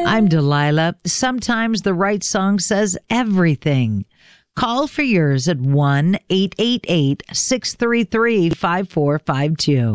I'm Delilah. Sometimes the right song says everything. Call for yours at 1-888-633-5452.